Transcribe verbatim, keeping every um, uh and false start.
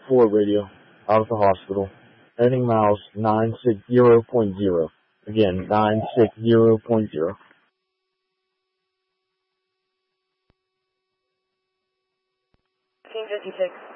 four radio, out of the hospital. Heading miles nine six zero point zero. Again, nine six zero point zero. Team fifty-six.